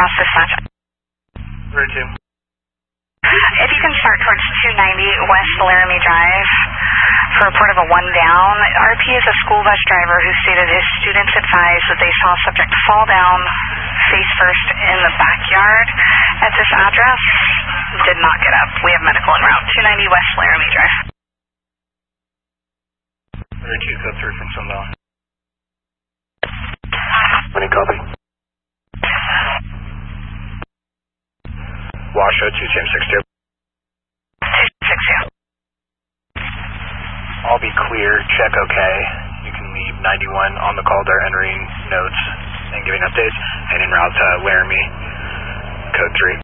cross dispatch. Route 2. If you can start towards 290 West Laramie Drive for a report of a 1 down. RP is a school bus driver who stated his students advised that they saw a subject fall down face first in the backyard at this address. Did not get up. We have medical en route. 290 West Laramie Drive. Route 2, code 3 from Sundown. Any copy? Washoe 2CM62. 262. All be clear, check okay. You can leave 91 on the call there entering notes and giving updates, and en route to Laramie, code 3.